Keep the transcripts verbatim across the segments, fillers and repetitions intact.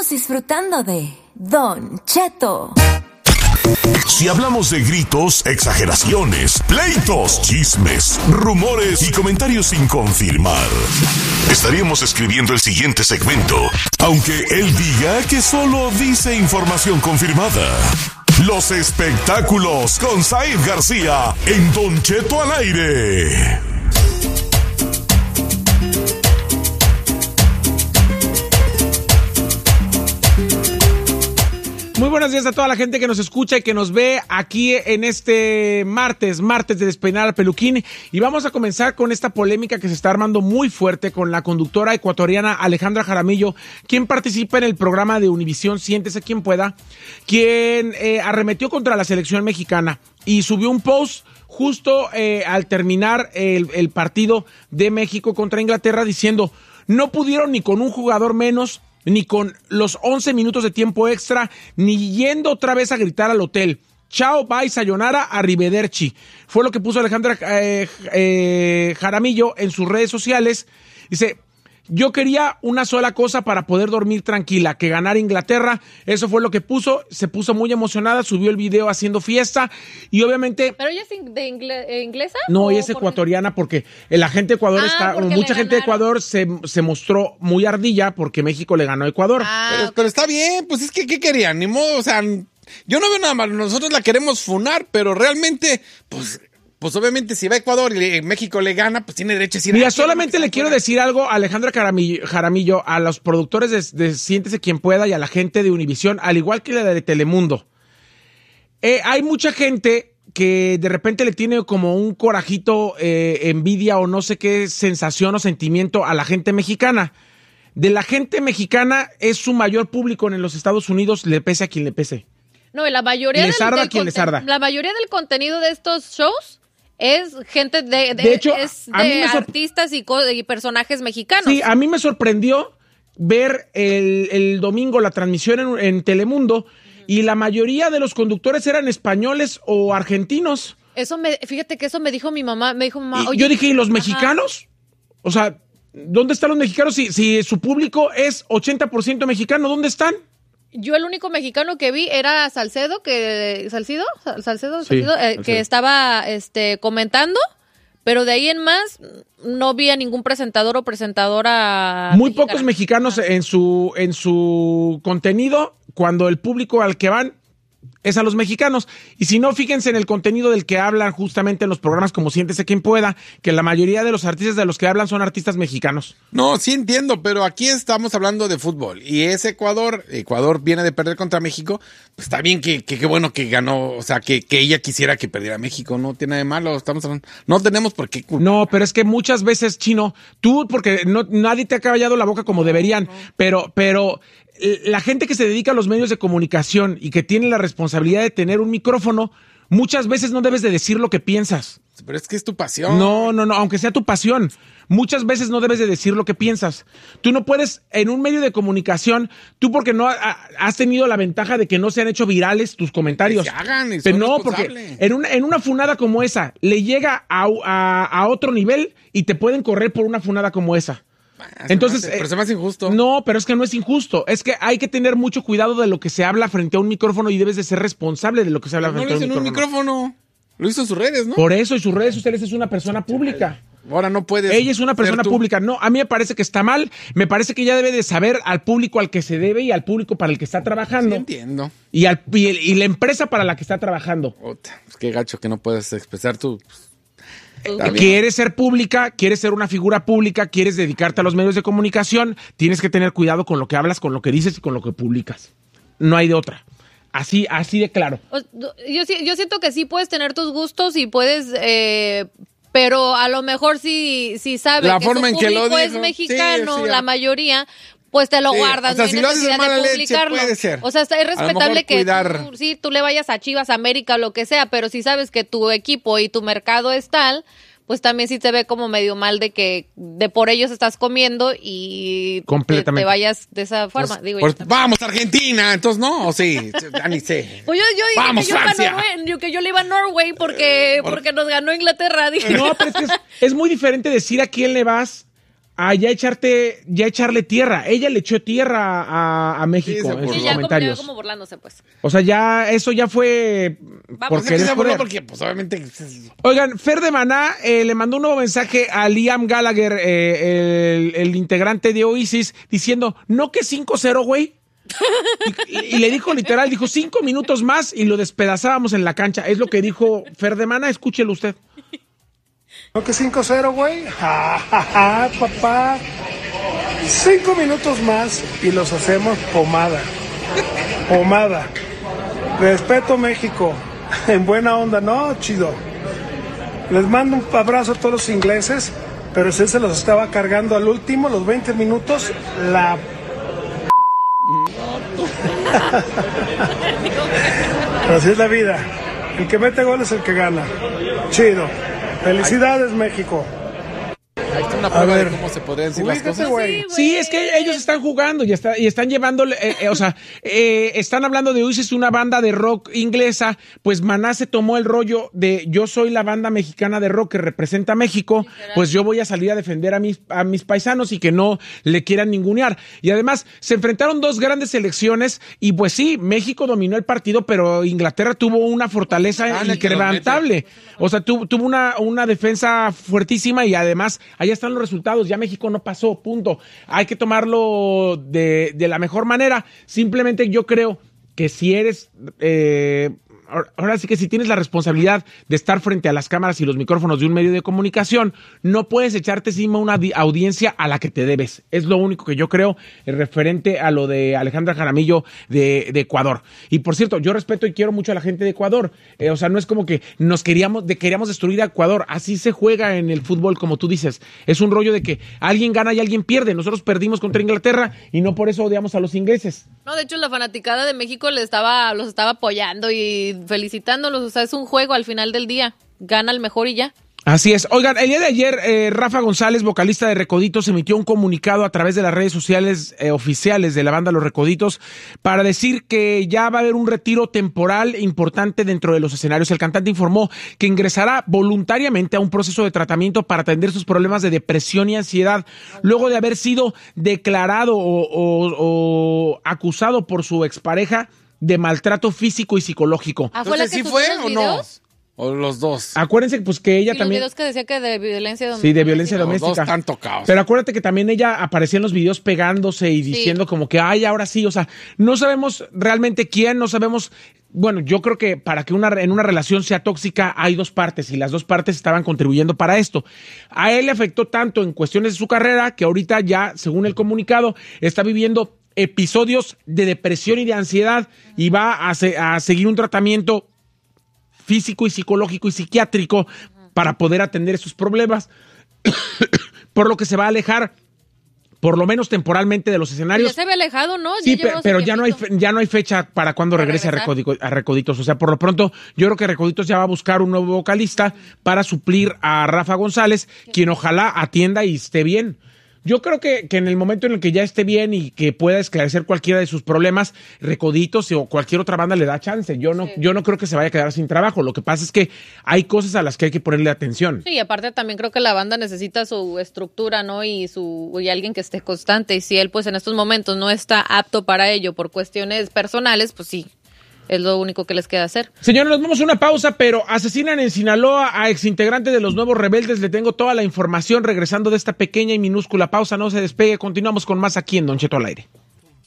Estamos disfrutando de Don Cheto. Si hablamos de gritos, exageraciones, pleitos, chismes, rumores y comentarios sin confirmar, estaríamos escribiendo el siguiente segmento, aunque él diga que solo dice información confirmada. Los espectáculos con Said García en Don Cheto al aire. Muy buenos días a toda la gente que nos escucha y que nos ve aquí en este martes, martes de Despeinar al Peluquín. Y vamos a comenzar con esta polémica que se está armando muy fuerte con la conductora ecuatoriana Alejandra Jaramillo, quien participa en el programa de Univisión Siéntese Quien Pueda, quien eh, arremetió contra la selección mexicana y subió un post justo eh, al terminar el, el partido de México contra Inglaterra diciendo: no pudieron ni con un jugador menos, ni con los once minutos de tiempo extra, ni yendo otra vez a gritar al hotel. Chao, bye, sayonara, arrivederci. Fue lo que puso Alejandra eh, eh, Jaramillo en sus redes sociales. Dice: yo quería una sola cosa para poder dormir tranquila, que ganara Inglaterra. Eso fue lo que puso. Se puso muy emocionada, subió el video haciendo fiesta y obviamente... ¿Pero ella es de ingle- inglesa? No, ella es ecuatoriana porque la gente de Ecuador ah, está... Mucha gente de Ecuador se, se mostró muy ardilla porque México le ganó a Ecuador. Ah, pero, okay. pero está bien, pues es que ¿qué querían? Ni modo, o sea, yo no veo nada mal. Nosotros la queremos funar, pero realmente, pues... Pues obviamente si va a Ecuador y le, México le gana, pues tiene derecho a decir... Mira, solamente le quiero decir algo a Alejandra Jaramillo, Jaramillo, a los productores de, de Siéntese Quien Pueda y a la gente de Univisión, al igual que la de Telemundo. Eh, hay mucha gente que de repente le tiene como un corajito, eh, envidia o no sé qué sensación o sentimiento a la gente mexicana. De la gente mexicana es su mayor público en los Estados Unidos, le pese a quien le pese. No, y la mayoría les del, arda del quien les arda. La mayoría del contenido de estos shows es gente de, de, de hecho, es a mí de me sor- artistas y, co- y personajes mexicanos. Sí, a mí me sorprendió ver el, el domingo la transmisión en, en Telemundo uh-huh. y la mayoría de los conductores eran españoles o argentinos. Eso me, fíjate que eso me dijo mi mamá, me dijo mamá, y oye, yo dije, ¿y los ajá. mexicanos? O sea, ¿dónde están los mexicanos? Si, si su público es ochenta por ciento mexicano, ¿dónde están? Yo el único mexicano que vi era Salcedo, que Salcido, Salcedo, Sí, Salcido, eh, Salcedo. que estaba este comentando, pero de ahí en más no vi a ningún presentador o presentadora Muy mexicana. pocos mexicanos Ah. en su en su contenido, cuando el público al que van es a los mexicanos. Y si no, fíjense en el contenido del que hablan justamente en los programas como Siéntese Quien Pueda, que la mayoría de los artistas de los que hablan son artistas mexicanos. No, sí entiendo, pero aquí estamos hablando de fútbol y es Ecuador. Ecuador viene de perder contra México. Pues está bien que, que, que bueno que ganó, o sea, que, que ella quisiera que perdiera México. No tiene nada de malo, estamos hablando. No tenemos por qué culpar. No, pero es que muchas veces, Chino, tú, porque no, nadie te ha callado la boca como deberían, no, no. pero, pero la gente que se dedica a los medios de comunicación y que tiene la responsabilidad de tener un micrófono, muchas veces no debes de decir lo que piensas. Pero es que es tu pasión. No, no, no, aunque sea tu pasión. Muchas veces no debes de decir lo que piensas. Tú no puedes, en un medio de comunicación, tú porque no ha, has tenido la ventaja de que no se han hecho virales tus comentarios. Que se hagan y son Pero no, porque en una, en una funada como esa, le llega a, a, a otro nivel y te pueden correr por una funada como esa. Entonces, se hace, pero se me hace injusto. No, pero es que no es injusto. Es que hay que tener mucho cuidado de lo que se habla frente a un micrófono y debes de ser responsable de lo que se habla no frente a un micrófono. No lo hizo en un micrófono. Lo hizo en sus redes, ¿no? Por eso, y sus redes sociales es una persona pública. Ahora no puedes. Ella es una persona pública. No, a mí me parece que está mal. Me parece que ella debe de saber al público al que se debe y al público para el que está trabajando. Sí, entiendo. Y, al, y, y la empresa para la que está trabajando. Ota, pues qué gacho que no puedes expresar tu... Quieres ser pública, quieres ser una figura pública, quieres dedicarte a los medios de comunicación, tienes que tener cuidado con lo que hablas, con lo que dices y con lo que publicas. No hay de otra. Así, así de claro. Yo, yo siento que sí puedes tener tus gustos y puedes, eh, pero a lo mejor sí, sí sabes la que forma su en que lo público dijo. es mexicano, Sí, sí, la mayoría, pues te lo sí. guardas, o sea, no si hay lo haces necesidad de mala de leche, publicarlo. puede ser. O sea, es respetable que cuidar... tú, sí, tú le vayas a Chivas, América, lo que sea, pero si sabes que tu equipo y tu mercado es tal, pues también sí te ve como medio mal de que de por ellos estás comiendo y te, te vayas de esa forma. Pues, digo, pues, vamos, Argentina, entonces no, o sí, ya ni sé. Pues yo, yo dije vamos, que, yo Francia. Norway, que yo le iba a Norway porque, porque nos ganó Inglaterra. Dije. No, pero es que es, es muy diferente decir a quién le vas a ya echarte, ya echarle tierra. Ella le echó tierra a, a México sí, en sus sí, ya comentarios. Como, como burlándose, pues. O sea, ya, eso ya fue... Va, porque pues se burló porque, pues, obviamente... Oigan, Fer de Maná eh, le mandó un nuevo mensaje a Liam Gallagher, eh, el, el integrante de Oasis, diciendo, no que cinco cero, güey. Y, y le dijo literal, dijo cinco minutos más y lo despedazábamos en la cancha. Es lo que dijo Fer de Maná, escúchelo usted. ¿No que cinco cero, güey? Ja, ja, ja, papá. Cinco minutos más y los hacemos pomada. Pomada. Respeto, México. En buena onda, ¿no? Chido. Les mando un abrazo a todos los ingleses, pero si él se los estaba cargando al último, los veinte minutos, la... Pero así es la vida. El que mete gol es el que gana. Chido. Felicidades, México. Ahí está una prueba de cómo se podrían decir las cosas. Sí, sí, es que ellos están jugando y, está, y están llevándole, eh, eh, o sea, eh, están hablando de Oasis, una banda de rock inglesa, pues Maná se tomó el rollo de yo soy la banda mexicana de rock que representa a México, literal. Pues yo voy a salir a defender a mis, a mis paisanos y que no le quieran ningunear. Y además, se enfrentaron dos grandes selecciones y pues sí, México dominó el partido, pero Inglaterra tuvo una fortaleza ah, inquebrantable. O sea, tuvo, tuvo una, una defensa fuertísima y además, allá están los resultados, ya México no pasó, punto. Hay que tomarlo de, de la mejor manera. Simplemente yo creo que si eres... Eh, ahora sí que si tienes la responsabilidad de estar frente a las cámaras y los micrófonos de un medio de comunicación, no puedes echarte encima una audiencia a la que te debes. Es lo único que yo creo referente a lo de Alejandra Jaramillo de, de Ecuador. Y por cierto, yo respeto y quiero mucho a la gente de Ecuador. Eh, o sea, no es como que nos queríamos, de, queríamos destruir a Ecuador. Así se juega en el fútbol, como tú dices. Es un rollo de que alguien gana y alguien pierde. Nosotros perdimos contra Inglaterra y no por eso odiamos a los ingleses. No, de hecho, la fanaticada de México le estaba, los estaba apoyando y felicitándolos, o sea, es un juego al final del día, gana el mejor y ya. Así es. Oigan, el día de ayer, eh, Rafa González, vocalista de Recoditos, emitió un comunicado a través de las redes sociales eh, oficiales de la banda Los Recoditos para decir que ya va a haber un retiro temporal importante dentro de los escenarios. El cantante informó que ingresará voluntariamente a un proceso de tratamiento para atender sus problemas de depresión y ansiedad, luego de haber sido declarado o, o, o acusado por su expareja de maltrato físico y psicológico. ¿Ah, fue la que ¿sí fue o no? O los dos. Acuérdense pues que ella y también... los videos que decía que de violencia doméstica. Sí, de violencia doméstica. Los dos están tocados. Pero acuérdate que también ella aparecía en los videos pegándose y diciendo sí. como que, ay, ahora sí, o sea, no sabemos realmente quién, no sabemos... Bueno, yo creo que para que una, en una relación sea tóxica hay dos partes y las dos partes estaban contribuyendo para esto. A él le afectó tanto en cuestiones de su carrera que ahorita ya, según el comunicado, está viviendo episodios de depresión y de ansiedad y va a, se, a seguir un tratamiento físico y psicológico y psiquiátrico para poder atender esos problemas, por lo que se va a alejar por lo menos temporalmente de los escenarios. Ya se había alejado, ¿no? Sí, pe- pero ya no hay fe- ya no hay fecha para cuando ¿Para regrese a, Recodico- a Recoditos. O sea, por lo pronto, yo creo que Recoditos ya va a buscar un nuevo vocalista para suplir a Rafa González, quien ojalá atienda y esté bien. Yo creo que, que en el momento en el que ya esté bien y que pueda esclarecer cualquiera de sus problemas, Recoditos o cualquier otra banda le da chance. Yo no, sí. yo no creo que se vaya a quedar sin trabajo. Lo que pasa es que hay cosas a las que hay que ponerle atención. Sí, y aparte también creo que la banda necesita su estructura, ¿no? Y su y alguien que esté constante. Y si él, pues en estos momentos no está apto para ello por cuestiones personales, pues sí. Es lo único que les queda hacer. Señores, nos vamos a una pausa, pero asesinan en Sinaloa a exintegrante de los Nuevos Rebeldes. Le tengo toda la información regresando de esta pequeña y minúscula pausa. No se despegue, continuamos con más aquí en Don Cheto al Aire.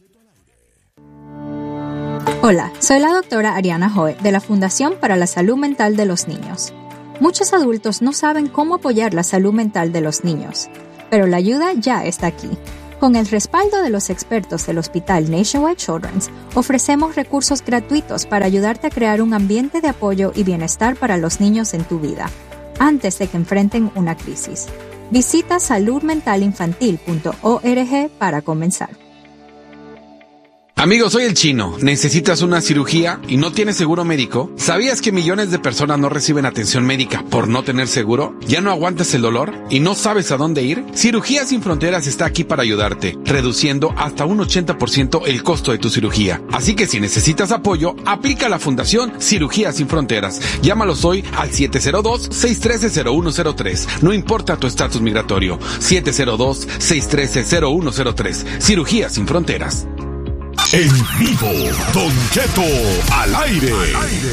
Hola, soy la doctora Ariana Joe de la Fundación para la Salud Mental de los Niños. Muchos adultos no saben cómo apoyar la salud mental de los niños, pero la ayuda ya está aquí. Con el respaldo de los expertos del Hospital Nationwide Children's, ofrecemos recursos gratuitos para ayudarte a crear un ambiente de apoyo y bienestar para los niños en tu vida, antes de que enfrenten una crisis. Visita salud mental infantil punto org para comenzar. Amigo, soy el Chino. ¿Necesitas una cirugía y no tienes seguro médico? ¿Sabías que millones de personas no reciben atención médica por no tener seguro? ¿Ya no aguantas el dolor y no sabes a dónde ir? Cirugías Sin Fronteras está aquí para ayudarte, reduciendo hasta un ochenta por ciento el costo de tu cirugía. Así que si necesitas apoyo, aplica a la Fundación Cirugías Sin Fronteras. Llámalos hoy al siete cero dos, seis uno tres, cero uno cero tres. No importa tu estatus migratorio. siete cero dos, seis uno tres, cero uno cero tres. Cirugías Sin Fronteras. En vivo, Don Cheto al aire. Al aire.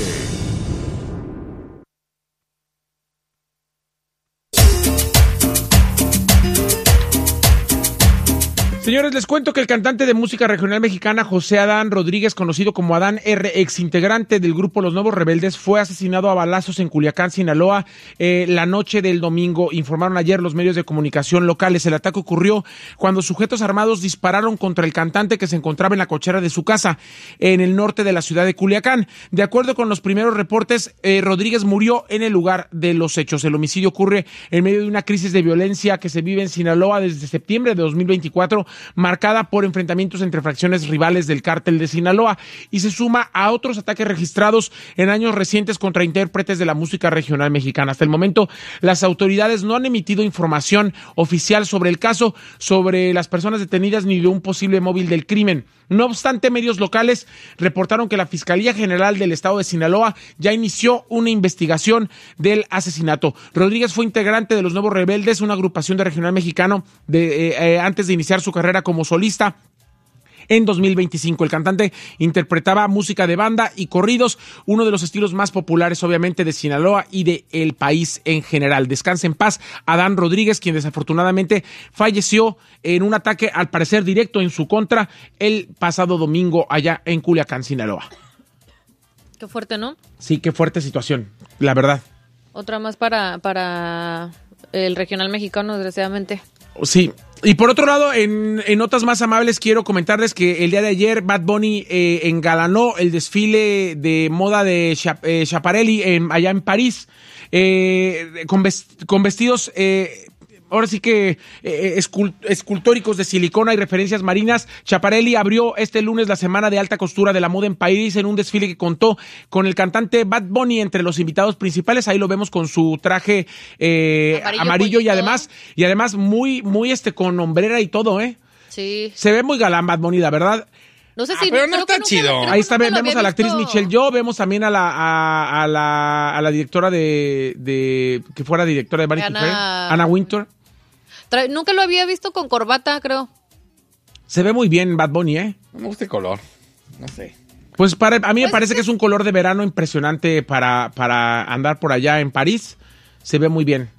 Señores, les cuento que el cantante de música regional mexicana José Adán Rodríguez, conocido como Adán R., ex integrante del grupo Los Nuevos Rebeldes, fue asesinado a balazos en Culiacán, Sinaloa, eh, la noche del domingo. Informaron ayer los medios de comunicación locales. El ataque ocurrió cuando sujetos armados dispararon contra el cantante que se encontraba en la cochera de su casa, en el norte de la ciudad de Culiacán. De acuerdo con los primeros reportes, eh, Rodríguez murió en el lugar de los hechos. El homicidio ocurre en medio de una crisis de violencia que se vive en Sinaloa desde septiembre de dos mil veinticuatro, marcada por enfrentamientos entre fracciones rivales del cártel de Sinaloa, y se suma a otros ataques registrados en años recientes contra intérpretes de la música regional mexicana. Hasta el momento, las autoridades no han emitido información oficial sobre el caso, sobre las personas detenidas ni de un posible móvil del crimen. No obstante, medios locales reportaron que la Fiscalía General del Estado de Sinaloa ya inició una investigación del asesinato. Rodríguez fue integrante de Los Nuevos Rebeldes, una agrupación de regional mexicano de, eh, eh, antes de iniciar su carrera como solista. En dos mil veinticinco, el cantante interpretaba música de banda y corridos, uno de los estilos más populares, obviamente, de Sinaloa y de el país en general. Descanse en paz, Adán Rodríguez, quien desafortunadamente falleció en un ataque, al parecer directo en su contra, el pasado domingo allá en Culiacán, Sinaloa. Qué fuerte, ¿no? Sí, qué fuerte situación, la verdad. Otra más para, para el regional mexicano, desgraciadamente. Sí. Y por otro lado, en, en notas más amables, quiero comentarles que el día de ayer Bad Bunny eh, engalanó el desfile de moda de Schiap- eh, Schiaparelli en, allá en París, eh, con, vest- con vestidos... Eh, ahora sí que eh, escult- escultóricos de silicona y referencias marinas. Schiaparelli abrió este lunes la semana de alta costura de la moda en París en un desfile que contó con el cantante Bad Bunny entre los invitados principales. Ahí lo vemos con su traje eh, amarillo, amarillo y además y además muy muy este con hombrera y todo, ¿eh? Sí. Se ve muy galán Bad Bunny, la verdad. No sé si ah, pero no está chido. Ahí está, vemos a la actriz Michelle Yeoh, vemos también a la a, a la a la directora de de que fuera directora de Vanity Fair, Anna Wintour. Tra- Nunca lo había visto con corbata, creo. Se ve muy bien Bad Bunny, ¿eh? No me gusta el color. No sé. Pues para, a mí me Pues parece es que es un color de verano impresionante para, para andar por allá en París. Se ve muy bien.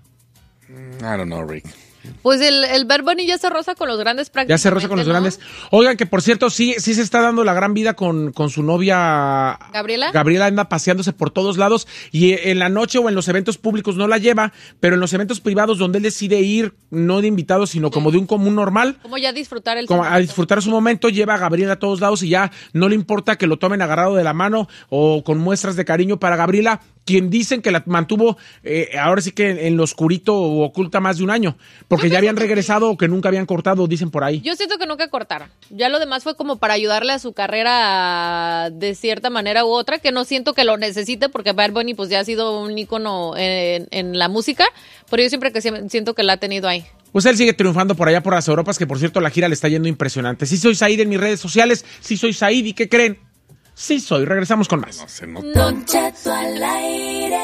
I don't know, Rick. Pues el, el Bad Bunny ya se roza con los grandes prácticamente, Ya se roza con los ¿no? grandes. Oigan, que por cierto, sí, sí se está dando la gran vida con, con su novia... ¿Gabriela? Gabriela anda paseándose por todos lados y en la noche o en los eventos públicos no la lleva, pero en los eventos privados donde él decide ir, no de invitado, sino sí. como de un común normal. Como ya disfrutar el Como momento. a disfrutar su momento, lleva a Gabriela a todos lados y ya no le importa que lo tomen agarrado de la mano o con muestras de cariño para Gabriela, quien dicen que la mantuvo eh, ahora sí que en lo oscurito o oculta más de un año, porque ya habían regresado o que nunca habían cortado, dicen por ahí. Yo siento que nunca cortaron. Ya lo demás fue como para ayudarle a su carrera de cierta manera u otra, que no siento que lo necesite, porque Bad Bunny pues ya ha sido un ícono en, en la música, pero yo siempre que siento que la ha tenido ahí. Pues él sigue triunfando por allá por las Europas, que por cierto la gira le está yendo impresionante. Sí soy Said en mis redes sociales, sí soy Said, ¿y qué creen? Sí soy, regresamos con más. No se nota. Don Cheto al aire.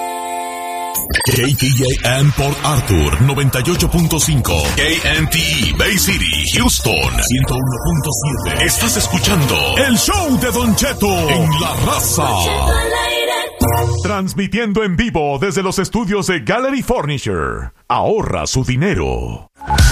K T J M Port Arthur noventa y ocho punto cinco, K N T Bay City, Houston ciento uno punto siete. Estás escuchando el show de Don Cheto en La Raza. Transmitiendo en vivo desde los estudios de Gallery Furniture. Ahorra su dinero.